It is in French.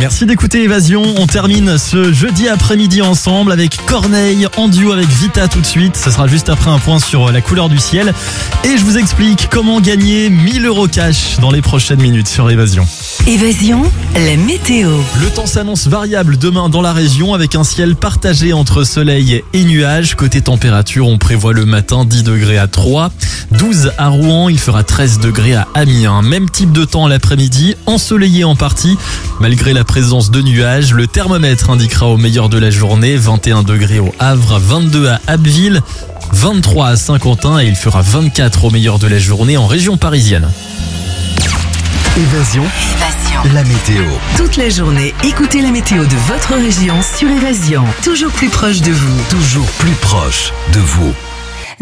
Merci d'écouter Évasion. On termine ce jeudi après-midi ensemble avec Corneille en duo avec Vita tout de suite. Ce sera juste après un point sur la couleur du ciel. Et je vous explique comment gagner 1000 € cash dans les prochaines minutes sur Évasion. Évasion, la météo. Le temps s'annonce variable demain dans la région avec un ciel partagé entre soleil et nuages. Côté température, on prévoit le matin 10 degrés à Troyes, 12 à Rouen, il fera 13 degrés à Amiens. Même type de temps l'après-midi, ensoleillé en partie. Malgré la présence de nuages, le thermomètre indiquera au meilleur de la journée 21 degrés au Havre, 22 à Abbeville, 23 à Saint-Quentin et il fera 24 au meilleur de la journée en région parisienne. Évasion, la météo. Toute la journée, écoutez la météo de votre région sur Évasion. Toujours plus proche de vous. Toujours plus proche de vous.